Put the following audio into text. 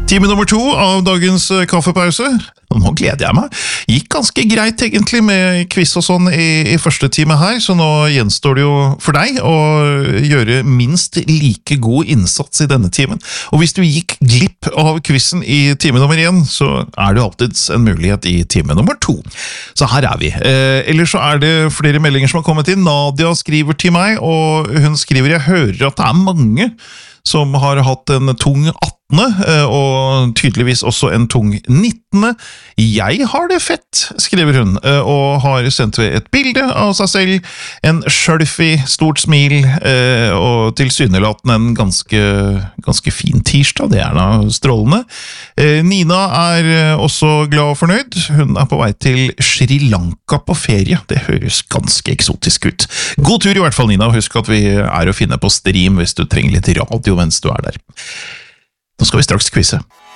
Time nummer 2 av dagens kaffepause. Nå gleder jeg meg. Gikk ganske greit egentlig med quiz og sånn i første time her, så nå gjenstår det jo for deg å gjøre minst like god innsats i denne timen. Og hvis du gikk glipp av quizen i time nummer 1, så er det alltid en mulighet i time nummer 2. Så her er vi. Ellers så er det flere meldinger som har kommet inn. Nadia skriver til meg, og hun skriver, jeg hører at det er mange som har hatt en tung 18. Og tydeligvis også en tung 19. Jeg har det fett, skriver hun, og har sendt ved et bilde av seg selv, en selfie, stort smil, og tilsynelatende en ganske fin tirsdag, det er da strålende. Nina er også glad og fornøyd, hun er på vei til Sri Lanka på ferie, det høres ganske eksotisk ut. God tur i hvert fall, Nina, og husk at vi er å finne på stream hvis du trenger litt radio mens du er der. Nå skal vi straks quize.